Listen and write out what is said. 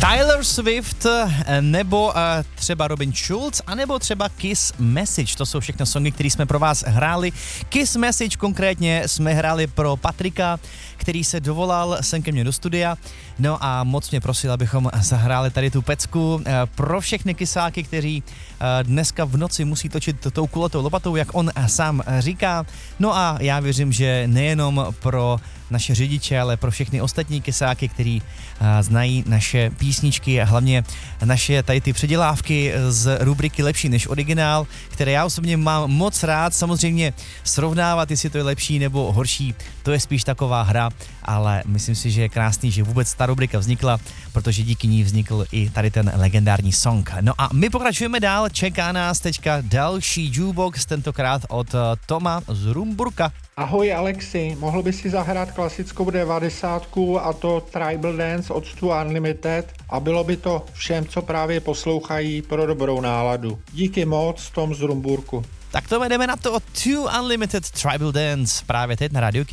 Taylor Swift, nebo třeba Robin Schulz, anebo třeba Kiss Message. To jsou všechno songy, které jsme pro vás hráli. Kiss Message konkrétně jsme hráli pro Patrika, který se dovolal sem ke mně do studia. No a moc mě prosil, abychom zahráli tady tu pecku pro všechny kysáky, kteří dneska v noci musí točit tou kulatou lopatou, jak on sám říká. No a já věřím, že nejenom pro naše řidiče, ale pro všechny ostatní kysáky, kteří znají naše písničky a hlavně naše tady ty předělávky z rubriky Lepší než originál, které já osobně mám moc rád. Samozřejmě srovnávat, jestli to je lepší nebo horší, to je spíš taková hra, ale myslím si, že je krásný, že vůbec ta rubrika vznikla, protože díky ní vznikl i tady ten legendární song. No a my pokračujeme dál, čeká nás teďka další jukebox, tentokrát od Toma z Rumburka. Ahoj Alexi, mohl by si zahrát klasickou 90 a to Tribal Dance od Stu Unlimited a bylo by to všem, co právě poslouchají, pro dobrou náladu. Díky moc, Tom z Rumburku. Tak to jdeme na to od Stu Unlimited Tribal Dance právě teď na Radio Kiss.